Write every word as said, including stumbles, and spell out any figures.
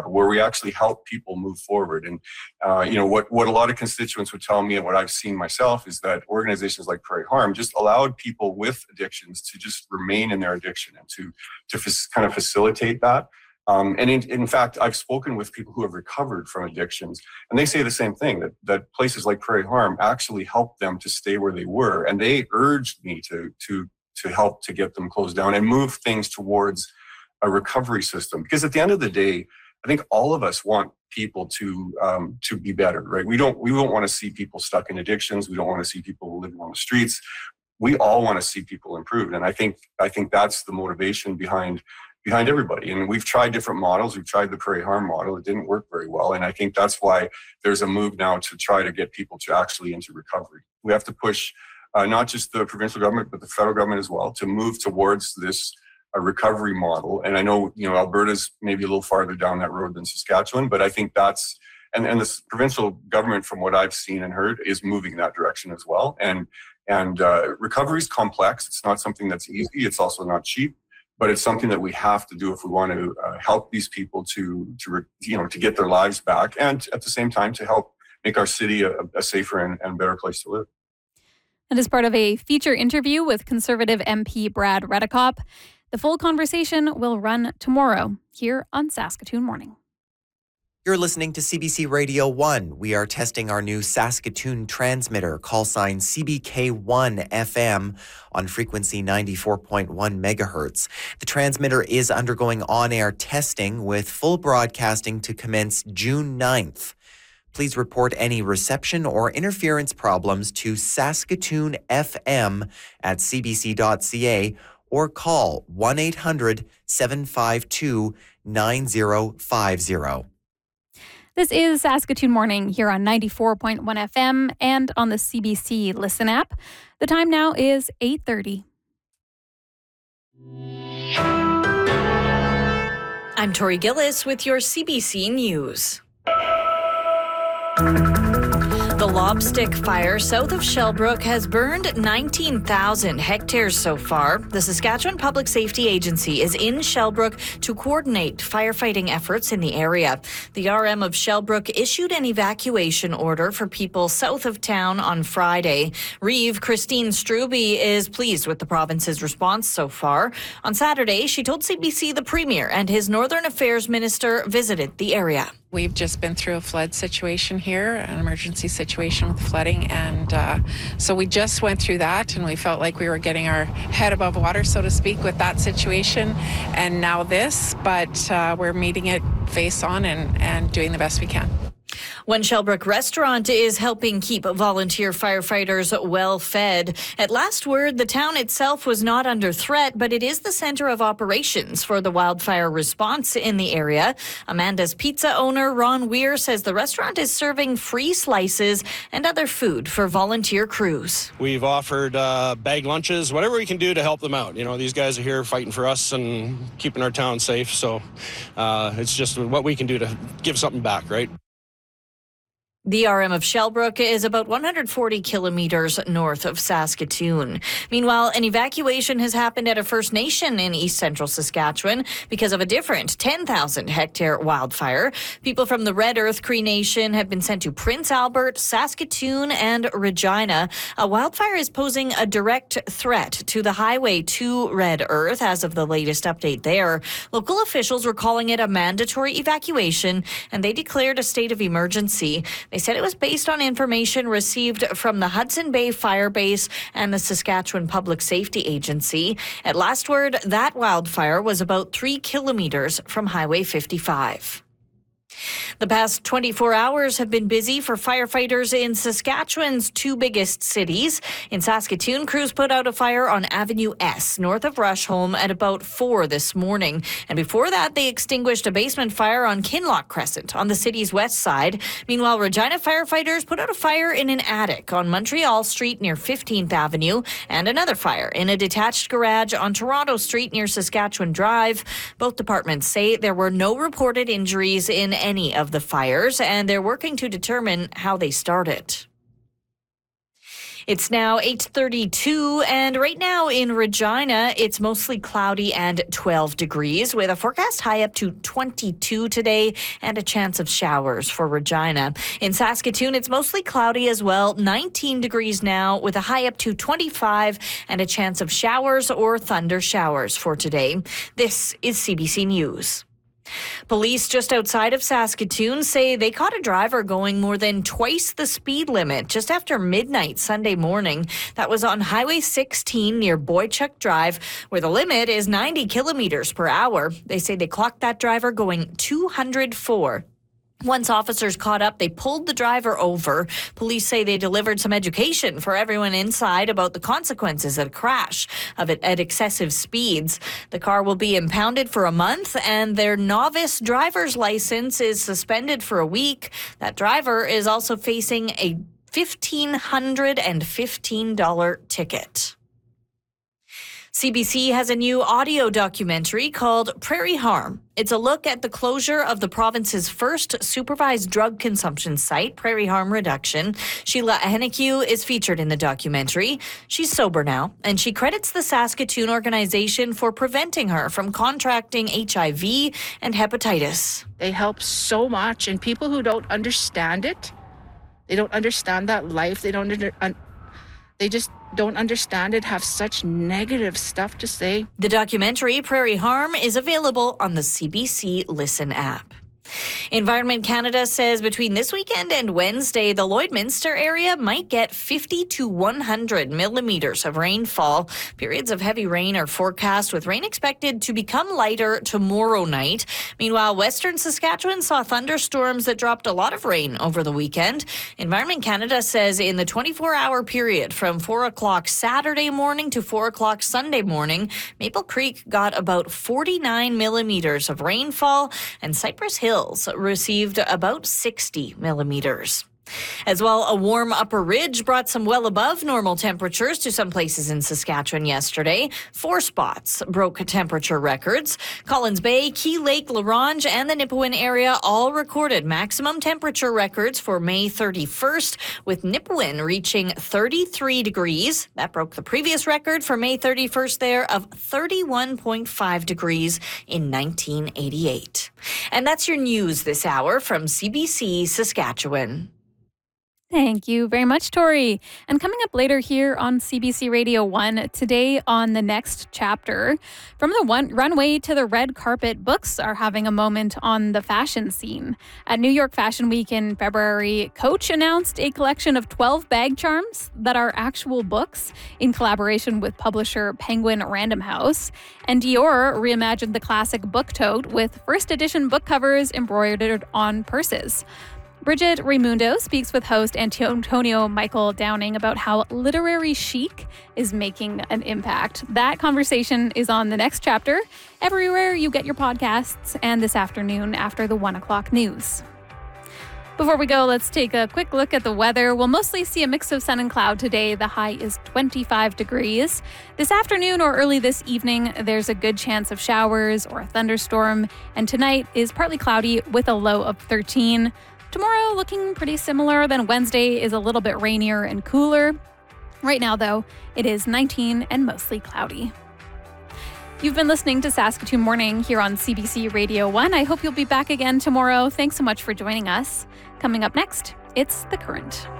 where we actually help people move forward. And, uh, you know, what, what a lot of constituents would tell me and what I've seen myself is that organizations like Prairie Harm just allowed people with addictions to just remain in their addiction and to, to f- kind of facilitate that. Um, and in, in fact, I've spoken with people who have recovered from addictions, and they say the same thing, that, that places like Prairie Harm actually helped them to stay where they were. And they urged me to, to, to help to get them closed down and move things towards a recovery system. Because at the end of the day, I think all of us want people to um, to be better, right? We don't we don't want to see people stuck in addictions. We don't want to see people living on the streets. We all want to see people improved. And I think I think that's the motivation behind behind everybody. And we've tried different models. We've tried the Prairie Harm model. It didn't work very well. And I think that's why there's a move now to try to get people to actually into recovery. We have to push uh, not just the provincial government, but the federal government as well to move towards this a recovery model. And I know, you know, Alberta's maybe a little farther down that road than Saskatchewan, but I think that's, and, and the provincial government, from what I've seen and heard, is moving that direction as well. And, and uh, recovery is complex. It's not something that's easy. It's also not cheap, but it's something that we have to do if we want to uh, help these people to, to, you know, to get their lives back, and at the same time to help make our city a, a safer and, and better place to live. And as part of a feature interview with Conservative M P Brad Redekop, the full conversation will run tomorrow here on Saskatoon Morning. You're listening to C B C Radio one. We are testing our new Saskatoon transmitter, call sign C B K one F M, on frequency ninety-four point one megahertz. The transmitter is undergoing on-air testing with full broadcasting to commence June ninth. Please report any reception or interference problems to Saskatoon F M at c b c dot c a or call one eight hundred seven five two nine zero five zero. This is Saskatoon Morning here on ninety-four point one F M and on the C B C Listen app. The time now is eight thirty. I'm Tori Gillis with your C B C News. The Lobstick Fire south of Shellbrook has burned nineteen thousand hectares so far. The Saskatchewan Public Safety Agency is in Shellbrook to coordinate firefighting efforts in the area. The R M of Shellbrook issued an evacuation order for people south of town on Friday. Reeve Christine Struby is pleased with the province's response so far. On Saturday, she told C B C the Premier and his Northern Affairs Minister visited the area. We've just been through a flood situation here, an emergency situation with flooding, and uh, so we just went through that, and we felt like we were getting our head above water, so to speak, with that situation, and now this, but uh, we're meeting it face on and, and doing the best we can. One Shellbrook restaurant is helping keep volunteer firefighters well fed. At last word, the town itself was not under threat, but it is the center of operations for the wildfire response in the area. Amanda's Pizza owner, Ron Weir, says the restaurant is serving free slices and other food for volunteer crews. We've offered uh, bag lunches, whatever we can do to help them out. You know, these guys are here fighting for us and keeping our town safe, so uh, it's just what we can do to give something back, right? The R M of Shellbrook is about one hundred forty kilometers north of Saskatoon. Meanwhile, an evacuation has happened at a First Nation in east central Saskatchewan because of a different ten thousand hectare wildfire. People from the Red Earth Cree Nation have been sent to Prince Albert, Saskatoon, and Regina. A wildfire is posing a direct threat to the highway to Red Earth as of the latest update there. Local officials were calling it a mandatory evacuation, and they declared a state of emergency. They said it was based on information received from the Hudson Bay Fire Base and the Saskatchewan Public Safety Agency. At last word, that wildfire was about three kilometers from Highway fifty-five. The past twenty-four hours have been busy for firefighters in Saskatchewan's two biggest cities. In Saskatoon, crews put out a fire on Avenue S, north of Rushholme, at about four this morning. And before that, they extinguished a basement fire on Kinloch Crescent on the city's west side. Meanwhile, Regina firefighters put out a fire in an attic on Montreal Street near fifteenth Avenue, and another fire in a detached garage on Toronto Street near Saskatchewan Drive. Both departments say there were no reported injuries in any of the fires, and they're working to determine how they started. It's now eight thirty-two, and right now in Regina, it's mostly cloudy and twelve degrees with a forecast high up to twenty-two today and a chance of showers for Regina. In Saskatoon, it's mostly cloudy as well, nineteen degrees now with a high up to twenty-five and a chance of showers or thunder showers for today. This is C B C News. Police just outside of Saskatoon say they caught a driver going more than twice the speed limit just after midnight Sunday morning. That was on Highway sixteen near Boychuk Drive, where the limit is ninety kilometers per hour. They say they clocked that driver going two hundred four. Once officers caught up, they pulled the driver over. Police say they delivered some education for everyone inside about the consequences of a crash of it at excessive speeds. The car will be impounded for a month, and their novice driver's license is suspended for a week. That driver is also facing a one thousand five hundred fifteen dollars ticket. C B C has a new audio documentary called Prairie Harm. It's a look at the closure of the province's first supervised drug consumption site, Prairie Harm Reduction. Sheila Hennique is featured in the documentary. She's sober now, and she credits the Saskatoon organization for preventing her from contracting H I V and hepatitis. They help so much, and people who don't understand it, they don't understand that life, they don't under, un, they just don't understand it, have such negative stuff to say. The documentary, Prairie Harm, is available on the C B C Listen app. Environment Canada says between this weekend and Wednesday, the Lloydminster area might get fifty to one hundred millimeters of rainfall. Periods of heavy rain are forecast, with rain expected to become lighter tomorrow night. Meanwhile, Western Saskatchewan saw thunderstorms that dropped a lot of rain over the weekend. Environment Canada says in the twenty-four hour period from four o'clock Saturday morning to four o'clock Sunday morning, Maple Creek got about forty-nine millimeters of rainfall, and Cypress Hill received about sixty millimeters. As well, a warm upper ridge brought some well above normal temperatures to some places in Saskatchewan yesterday. Four spots broke temperature records. Collins Bay, Key Lake, La Ronge, and the Nipawin area all recorded maximum temperature records for May thirty-first, with Nipawin reaching thirty-three degrees. That broke the previous record for May thirty-first there of thirty-one point five degrees in nineteen eighty-eight. And that's your news this hour from C B C Saskatchewan. Thank you very much, Tori. And coming up later here on C B C Radio one, today on the next chapter, from the one runway to the red carpet, books are having a moment on the fashion scene. At New York Fashion Week in February, Coach announced a collection of twelve bag charms that are actual books in collaboration with publisher Penguin Random House. And Dior reimagined the classic book tote with first edition book covers embroidered on purses. Bridget Raimundo speaks with host Antonio Michael Downing about how literary chic is making an impact. That conversation is on the next chapter, everywhere you get your podcasts, and this afternoon after the one o'clock news. Before we go, let's take a quick look at the weather. We'll mostly see a mix of sun and cloud today. The high is twenty-five degrees. This afternoon or early this evening, there's a good chance of showers or a thunderstorm. And tonight is partly cloudy with a low of thirteen. Tomorrow looking pretty similar, then Wednesday is a little bit rainier and cooler. Right now, though, it is nineteen and mostly cloudy. You've been listening to Saskatoon Morning here on C B C Radio one. I hope you'll be back again tomorrow. Thanks so much for joining us. Coming up next, it's The Current.